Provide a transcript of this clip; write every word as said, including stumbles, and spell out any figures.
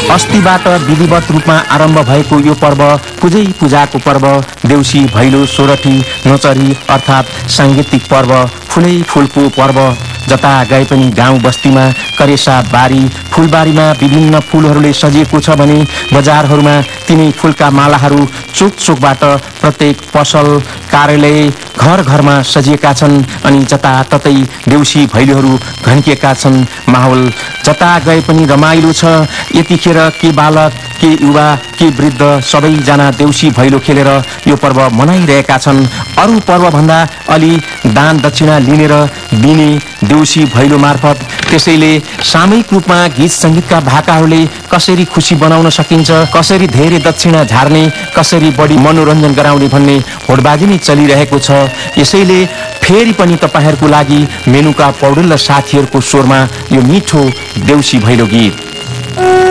अस्तिबाट विधिवत रूपमा आरम्भ भएको यो पर्व पूजै पूजाको पर्व देउसी भैलो सोरठी नोचरी अर्थात् साङ्गीतिक पर्व फुलै फुलको पर्व। जता गए पनि गाउँ बस्तीमा करेसा बारी फुलबारीमा विभिन्न फुलहरूले सजिएको छ भने बजारहरूमा तिनै फुलका मालाहरू चोक चोकबाट प्रत्येक पसल कार्यालय घर घरमा सजिएका छन् अनि जताततै देउसी भैलोहरू घन्किएका छन्। माहौल जता गए पनि रमाइलो छ। यतिखेर के बालक के युवा के वृद्ध सबैजना देउसी भैलो खेलेर यो पर्व मनाइरहेका छन्। अरू पर्वभन्दा अलि दान दक्षिणा लिने र दिने देउसी भैलो मार्फत। त्यसैले सामूहिक रूपमा गीत संगीतका भाकाहरूले कसरी खुसी बनाउन सकिन्छ, कसरी धेरै दक्षिणा झार्ने, कसरी बढी मनोरञ्जन गराउने भन्ने होडबाजी नै चलिरहेको छ। यसैले फेरि पनि तपाईहरूको लागि मेनुका पौडेल र साथीहरूको स्वरमा यो मिठो देउसी भैलो गीत।